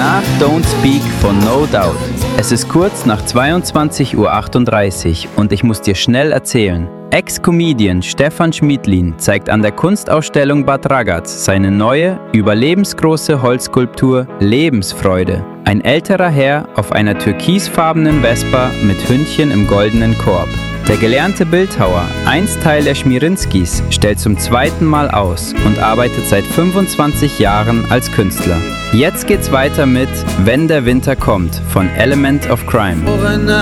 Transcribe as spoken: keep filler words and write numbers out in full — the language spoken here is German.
nach Don't Speak von No Doubt. Es ist kurz nach zweiundzwanzig Uhr achtunddreißig und ich muss dir schnell erzählen. Ex-Comedian Stefan Schmidlin zeigt an der Kunstausstellung Bad Ragaz seine neue, überlebensgroße Holzskulptur Lebensfreude. Ein älterer Herr auf einer türkisfarbenen Vespa mit Hündchen im goldenen Korb. Der gelernte Bildhauer, einst Teil der Schmierinskis, stellt zum zweiten Mal aus und arbeitet seit fünfundzwanzig Jahren als Künstler. Jetzt geht's weiter mit Wenn der Winter kommt von Element of Crime.